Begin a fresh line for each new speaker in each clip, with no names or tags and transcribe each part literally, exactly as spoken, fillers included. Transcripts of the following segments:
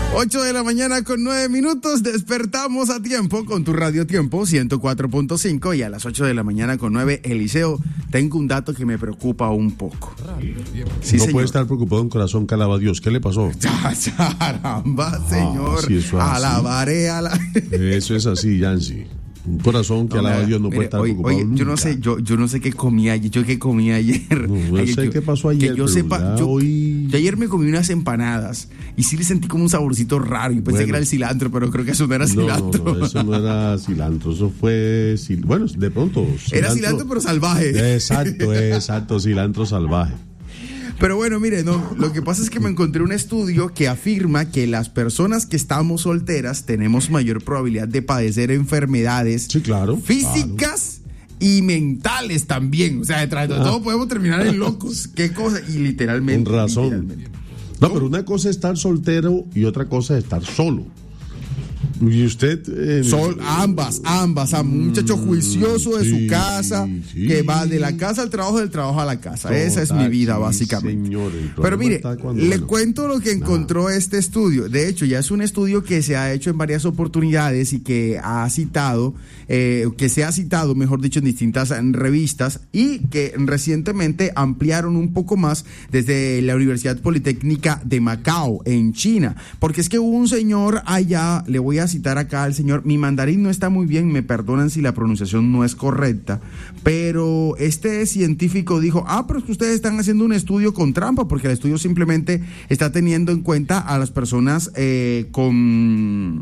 ocho de la mañana con nueve minutos, despertamos a tiempo con tu Radio Tiempo ciento cuatro punto cinco y a las ocho de la mañana con nueve, Eliseo, tengo un dato que me preocupa un poco.
Sí, no señor. Puede estar preocupado, un corazón que alaba a Dios. ¿Qué le pasó?
Caramba, señor.
Ah, sí, eso es
Alabaré a la...
Eso es así, Yancy. Un corazón que no, alaba a Dios no mire, puede estar
oye,
preocupado
oye,
nunca.
Yo no sé, yo, yo no sé qué comí ayer, yo qué comí ayer.
No, no sé
yo,
qué pasó ayer,
que yo
pero
sepa, yo,
hoy...
yo ayer me comí unas empanadas y sí le sentí como un saborcito raro y pensé bueno, que era el cilantro, pero creo que eso no era cilantro.
No, no, no, eso no era cilantro, eso fue, bueno, de pronto. Cilantro,
era cilantro pero salvaje.
Exacto, exacto, cilantro salvaje.
Pero bueno, mire, no, lo que pasa es que me encontré un estudio que afirma que las personas que estamos solteras tenemos mayor probabilidad de padecer enfermedades
sí, claro,
físicas claro. y mentales también. O sea, detrás de ah. todo podemos terminar en locos. ¿Qué cosa? Y literalmente.
Con razón.
Literalmente.
No, pero una cosa es estar soltero y otra cosa es estar solo. Y usted eh,
Sol, ambas, ambas, a un muchacho juicioso de sí, su casa, sí. que va de la casa al trabajo, del trabajo a la casa. Total, esa es mi vida, sí, básicamente. Señor, pero mire, cuando, le bueno, cuento lo que encontró nada. este estudio. De hecho, ya es un estudio que se ha hecho en varias oportunidades y que ha citado, eh, que se ha citado, mejor dicho, en distintas revistas y que recientemente ampliaron un poco más desde la Universidad Politécnica de Macao, en China. Porque es que hubo un señor allá, le voy a citar acá al señor, mi mandarín no está muy bien, me perdonan si la pronunciación no es correcta, pero este científico dijo, ah, pero es que ustedes están haciendo un estudio con trampa, porque el estudio simplemente está teniendo en cuenta a las personas eh, con...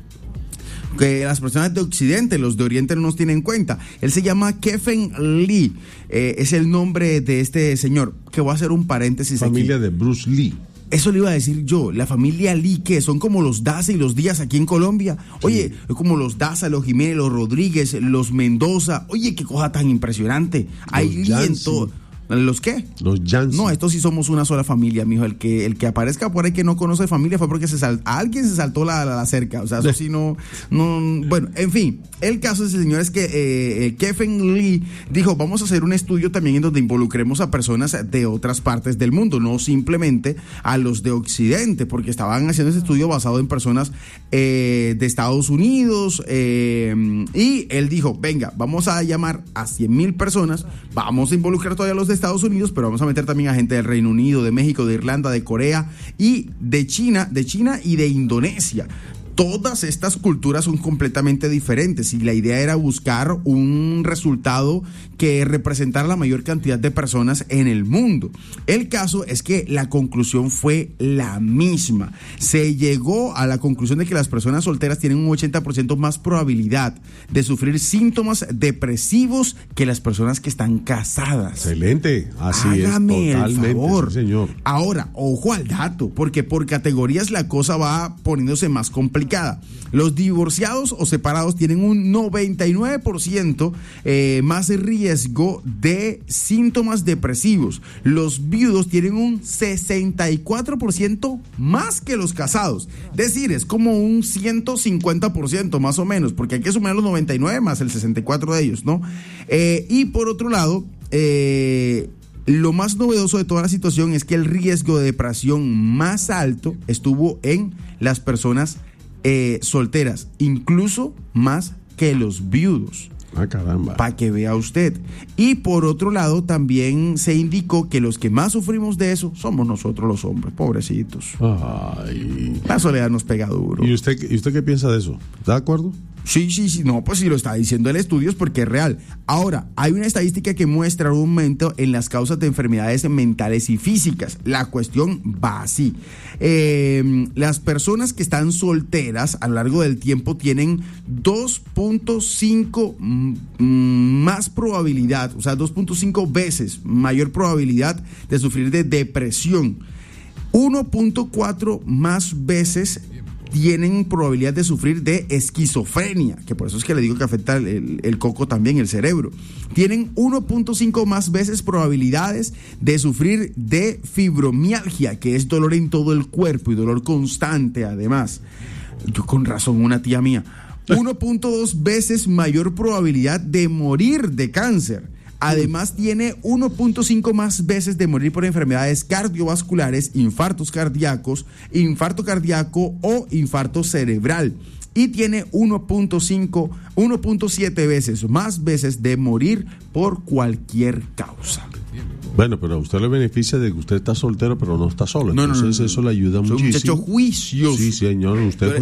que las personas de Occidente, los de Oriente no nos tienen en cuenta. Él se llama Kevin Lee, eh, es el nombre de este señor, que voy a hacer un paréntesis
familia
aquí.
de Bruce Lee.
Eso le iba a decir yo, la familia Lee, que son como los Daza y los Díaz aquí en Colombia. Oye, sí. como los Daza, los Jiménez, los Rodríguez, los Mendoza. Oye, qué cosa tan impresionante. Los Hay Lee en todo. ¿Los qué?
Los Janssen.
No, estos sí somos una sola familia, mijo. El que el que aparezca por ahí que no conoce familia fue porque se sal, a alguien se saltó la, la, la cerca. O sea, eso sí no, no... Bueno, en fin, el caso de ese señor es que eh, Kevin Lee dijo, vamos a hacer un estudio también en donde involucremos a personas de otras partes del mundo, no simplemente a los de Occidente, porque estaban haciendo ese estudio basado en personas eh, de Estados Unidos eh, y él dijo, venga, vamos a llamar a cien mil personas, vamos a involucrar todavía a los de Estados Unidos, pero vamos a meter también a gente del Reino Unido, de México, de Irlanda, de Corea y de China, de China y de Indonesia. Todas estas culturas son completamente diferentes y la idea era buscar un resultado que representara la mayor cantidad de personas en el mundo. El caso es que la conclusión fue la misma. Se llegó a la conclusión de que las personas solteras tienen un ochenta por ciento más probabilidad de sufrir síntomas depresivos que las personas que están casadas.
Excelente, así
Hágame
es, totalmente,
el favor.
Sí, señor.
Ahora, ojo al dato, porque por categorías la cosa va poniéndose más complicada. Los divorciados o separados tienen un noventa y nueve por ciento eh, más riesgo de síntomas depresivos. Los viudos tienen un sesenta y cuatro por ciento más que los casados. Es decir, es como un ciento cincuenta por ciento más o menos, porque hay que sumar los noventa y nueve más el sesenta y cuatro de ellos, ¿no? Eh, y por otro lado, eh... lo más novedoso de toda la situación es que el riesgo de depresión más alto estuvo en las personas eh, solteras, incluso más que los viudos.
Ah, caramba.
Para que vea usted. Y por otro lado, también se indicó que los que más sufrimos de eso somos nosotros los hombres, pobrecitos.
Ay.
La soledad nos pega duro.
¿Y usted, ¿y usted qué piensa de eso? ¿Está de acuerdo?
Sí, sí, sí, no, pues si lo está diciendo el estudio es porque es real. Ahora, hay una estadística que muestra un aumento en las causas de enfermedades mentales y físicas. La cuestión va así. Eh, las personas que están solteras a lo largo del tiempo tienen dos punto cinco más probabilidad, o sea, dos punto cinco veces mayor probabilidad de sufrir de depresión. uno punto cuatro más veces tienen probabilidad de sufrir de esquizofrenia, que por eso es que le digo que afecta el, el, el coco también, el cerebro. Tienen uno punto cinco más veces probabilidades de sufrir de fibromialgia, que es dolor en todo el cuerpo y dolor constante además. Yo con razón, una tía mía. uno punto dos veces mayor probabilidad de morir de cáncer. Además, tiene uno punto cinco más veces de morir por enfermedades cardiovasculares, infartos cardíacos, infarto cardíaco o infarto cerebral. Y tiene uno punto cinco, uno punto siete veces más veces de morir por cualquier causa.
Bueno, pero a usted le beneficia de que usted está soltero, pero no está solo. Entonces, no, no, no, no. Eso le ayuda
Soy
muchísimo.
Un muchacho juicioso.
Sí, señor. Usted